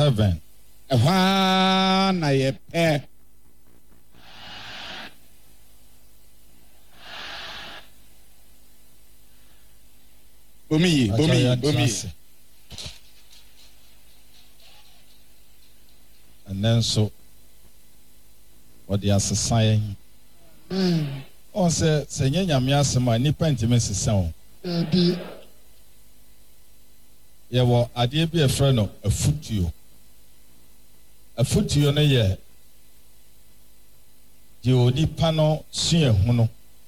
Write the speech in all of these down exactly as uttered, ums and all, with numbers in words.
heaven. Ehwa na yepe. Bomi, bomi, bomi. And then so what the assassin. On say say nyanya asema nipa ntime sesa o. Bi. Ye wo ade bi e frɛ no afutuo. Afutuo no ye di onipa no sua hu no.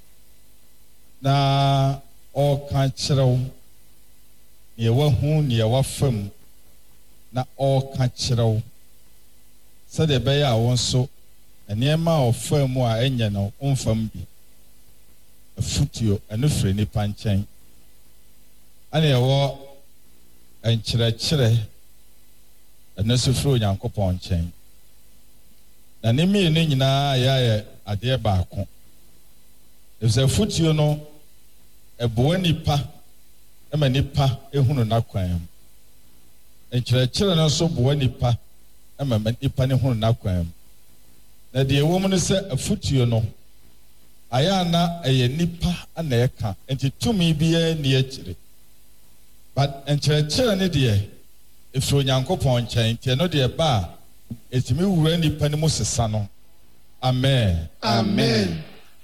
Na o kan kyerɛw ye wa hu ne ye wa fam na o kan kyerɛw sɛ de bɛyɛ a won so nneɛma a ɔfa mu a ɛnyɛ no ɔmfam bi afutuo ɛno firi nipa nkyɛn ana yɛwɔ nkyerɛkyerɛ ɛno so firi Onyankopɔn nkyɛn na ne mmienu nyinaa yɛayɛ adeɛ baako ɛfisɛ afutuo no ɛboa nipa ɛma nipa ehunu n'akwan mu nkyerɛkyerɛ no nso boa nipa ɛma nipa ne hunu n'akwan mu na deɛ ɛwɔ mu no sɛ afutuo no ayɛ ana ɛyɛ nipa ana ɛka nti tumi biara ni akyire but nkyerɛkyerɛ ne deɛ ɛfiri Onyankopɔn nkyɛn nti ɛno deɛ ba a ɛtumi wura nipa ne mu sesa no amen Amen.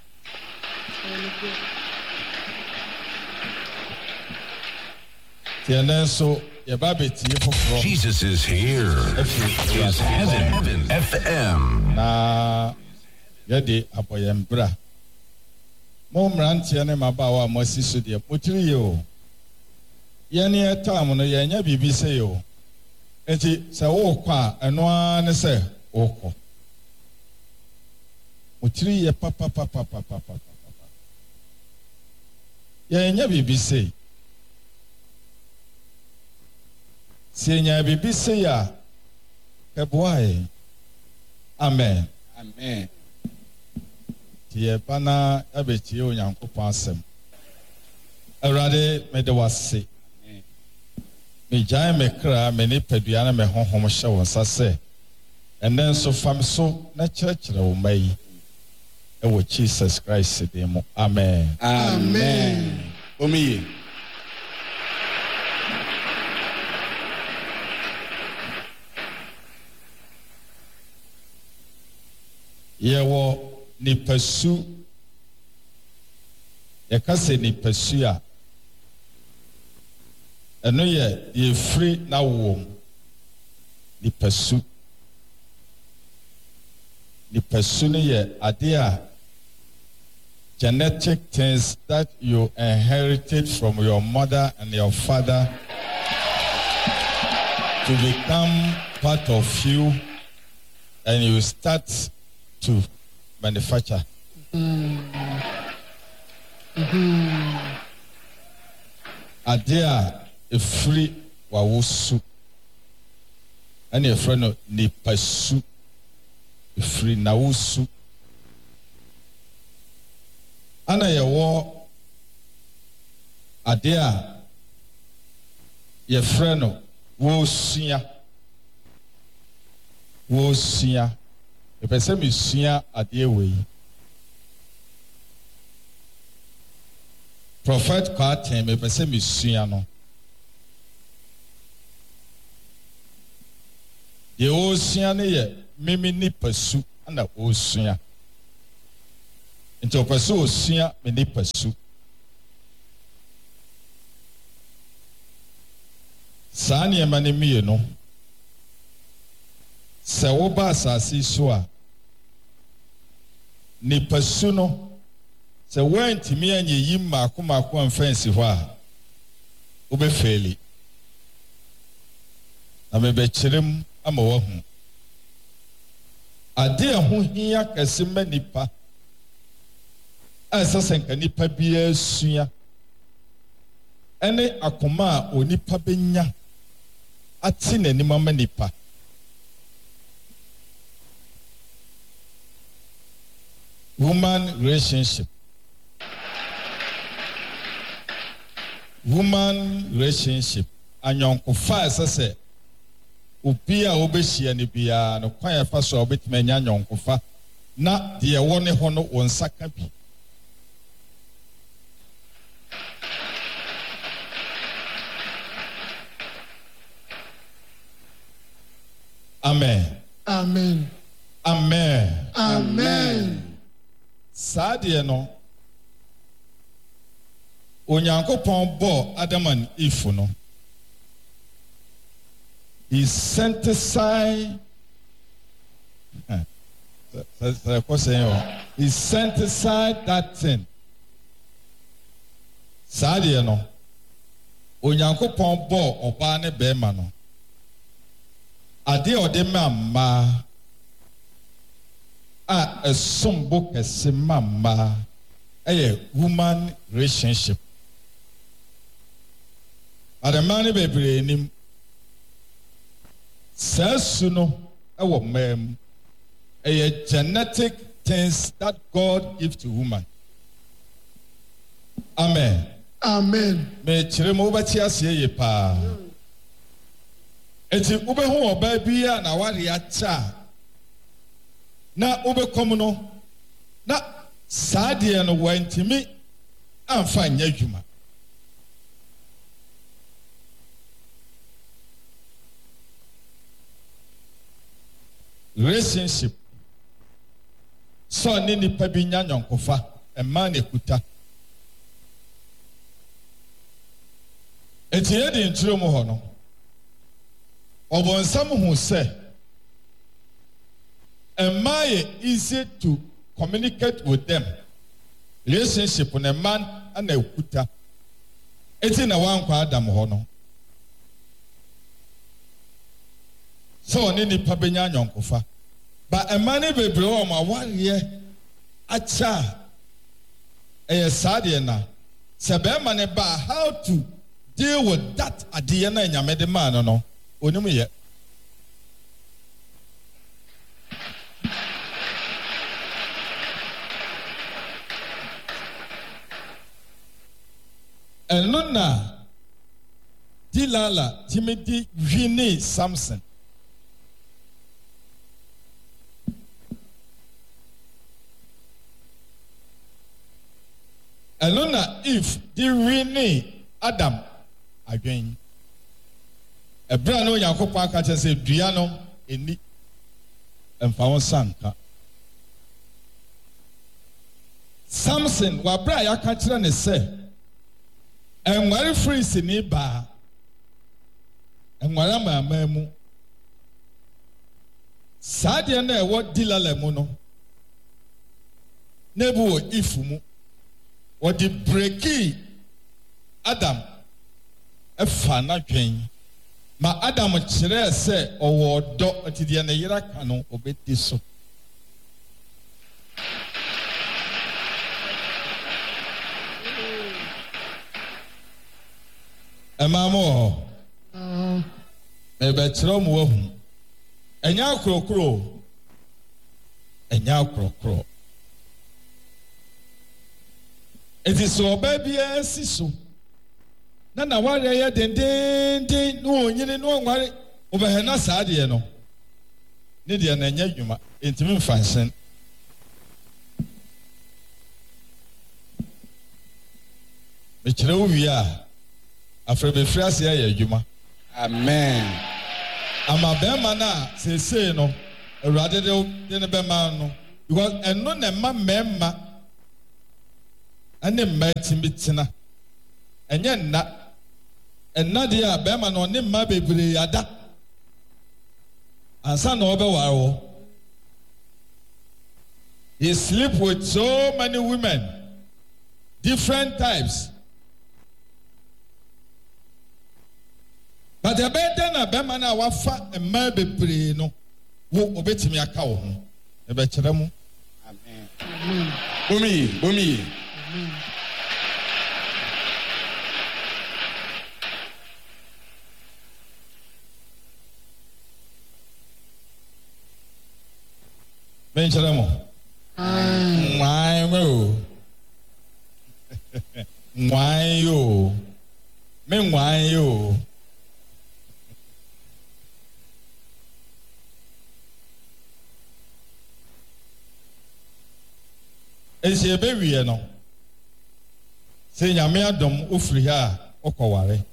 tiɛ ne nso yɛba bɛtie foforɔ Jesus is here. Is Heaven F M. na yɛde abɔ yɛn bra mo mmeranteɛ ne mmabaawa a moasi so deɛ motiri yɛ o yɛne ɛtam no yɛnyɛ biribi sɛ yɛ o enti sɛ wokɔ a ɛno ara ne sɛ wokɔ motiri yɛ papapapapapapa yɛnyɛ biribi sɛ sɛ yɛnyɛ biribi sɛ a ɛboa amen Amen. Tie bana abetie Onyankopɔn asɛm. Awurade mede wase. Me gyae me kra me ne padua na me honhom hyɛ wo nsa sɛ ɛnɛ nso fam so na kyerɛkyerɛ wo mma yi. Ɛwɔ Jesus Christ din mu. Amen. Amen. Bomi. Yɛwɔ nipasu yɛka sɛ nipasu a ɛno yɛ yɛfiri na wom nipasu nipasu no yɛ ade a genetic things that you inherited from your mother and your father to become part of you and you start to manufacture. Mm. Mm-hmm. Adea a free wawusu and a friend of nipasu a free nausu. Ana ya wo adea your friend of wosia wosia. The person is seen at the way. Prophet Cartem, a person is seen. The ocean, Mimi ni pursue, and the ocean. Into pursue ocean, many pursue. Sani mani mi no. Se woba asase so a nipasu no sɛ wantimi anya yi maako maako amfansi hɔ a wobɛfɛli na mebɛkyerɛm ama wahu ade a ho hia kɛse ma nipa a ɛsɛ sɛ nka nipa biara sua ɛne akoma a onipa bɛnya ate n'anim ama nipa woman relationship. Woman relationship. Anyonko fa sese obi a obehia ne bia no kwan ya fa so obetime nya nyonkofa na de wo ne ho no won saka bi. Amen. Amen. Amen. Amen. Saade no Onyankopon bo Adam and Eve no. He synthesized He synthesized that thing. Saade no Onyankopon bo oba ne bema no. Ade ode mamma a esombo kese mamma a woman relationship. Adamani bebre nim sasu no ewo mem a genetic things that God gives to woman. Amen. Amen. Me chire mo bati ase ye pa. Eti ube hu oba bia na wari acha na ube kom no na saade no wantimi amfa nya dwuma. Relationship so ni nipa bi nya nyonkofa ema na ekuta eti e di nturo mu ho no obonsam hu se ema ye easy to communicate with them. Relationship na man ana ekuta eti na wankwa Adam ho no so ni nipa benya nyonkofa ba emane bebre o ma wariye acha eh sade na se be mane ba how to deal with that ade na nyamede man no onimu ye. Enuna Dilala Timothy Vini Samson. Enuna if the Vini Adam again. A brand new Yakopa catcher say Driano in and found Sanka. Samson, what Bria catcher and say. And where free siniba and where am I memu Sadia ne what dila lemono Nebu ifumu what the breaki Adam a fana train ma Adam chere se or do at the end yera cano obey this. Emamo ebe chiro mu ohu enya krokro enya krokro eti so oba bia siso na na ware ya dendende no onyine no onware obehena saade no ne de na enya dwuma entimi mfansen me chiro wi a Afrebe frase ya adwuma. Amen. Ama be ma na se se no awurade de ne be ma no because eno na ma mema ane ma timitina enye na enna de a be ma no ne ma bebre ada ansa na obe waro. He sleep with so many women, different types. But the better na bema na wafa ema bebre no wo obetimi aka wo ho e be kire mu. Amen. Amen. Bumi, bumi. Amen. Ben kire mu. Amen. Why mo? Why you? Me why you? esi ebe wiye no se nyame adom ofiri ha okọware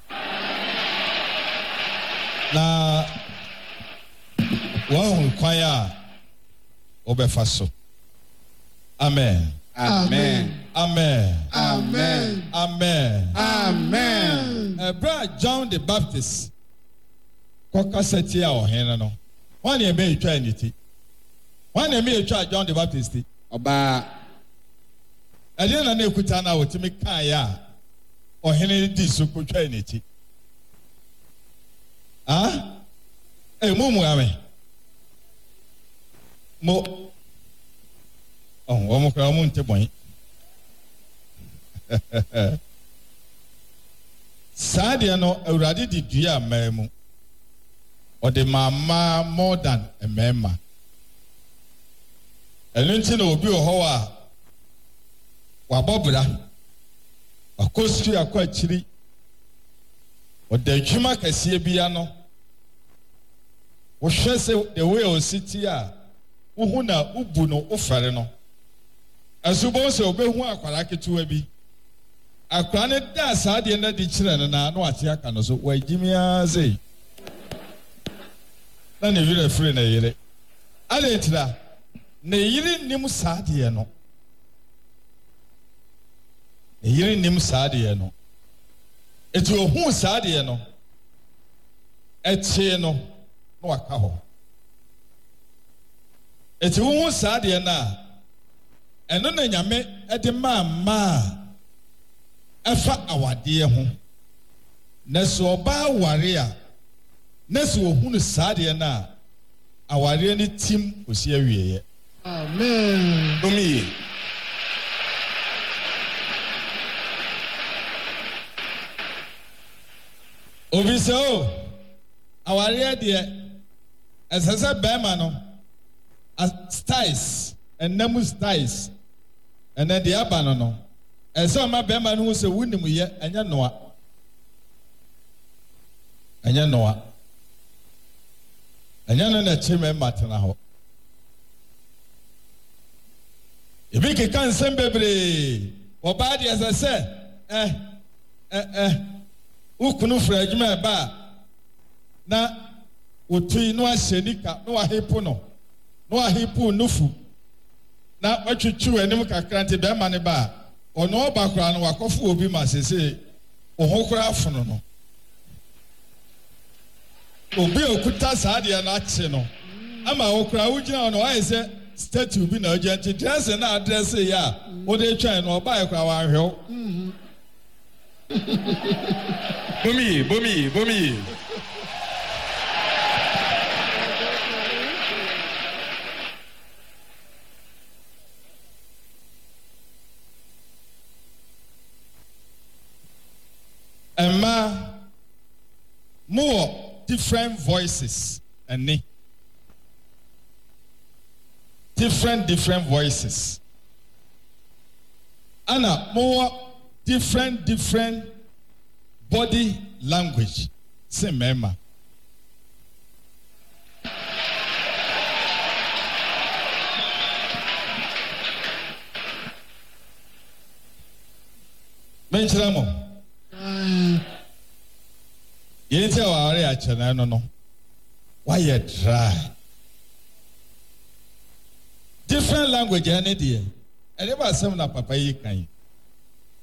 na wa kwan a obefa so. Amen. Amen. Amen. Amen. Amen. Amen. Ebra John the Baptist kokaseti a ohene no. Wan e be etwa aniti. Wan e me etwa John the Baptist. Oba Ade na na ekuta na wotimi kan ya ohene di so kotwa aniti. Ah? Eh mumu ame. Mo oh, womo kwa mu nte bon. Sadia no awurade di dua amamu. Ode mama more than a mema. Elunti no obi oho a wabobra. Akostu akwa akiri. Ode adwuma kase bia no. Wo hwe se the way o city a wo na ubu no ofare no. Asubo se obehu akwara ketewa bi. Akwara ne da saade na di kire ne na no ate aka no so wagimia sei. Na ne wire free na yire. Ale tira ne yire nim saade no. Ne yire nim saade no. Eti ohu saade no. Eche no no aka ho. Eti ohu saade na eno na nyame ede ma ma afa awade ho na so oba ware a na so ohunu saade na aware ni tim osi awieye. Amen. Bomi obi se o aware de esese bema no styles and namu styles and then the abano no and so my bema no se wunim ye anya noa anya noa anya no na chime matena ho ebi ke kan sembebre oba de asese eh eh eh ukunu frajuma ba na otui no ahyenika no ahepo no no ahepo nufu na watwetwu anim kakra nte be ma ne ba ono oba kra no wakofo obi ma sese ohokora afono no obi okuta saade na ache no ama okra wugina no ayese statue bi na agent dress na address ya o de twan no oba ekra wa hwew Bomi, bomi, bomi. Emma more different voices and me different different voices Anna more different different body language same Emma Menchiramo Yeti aware a chana no no. Why you dry? Different language any day. I never say na papa yi kan.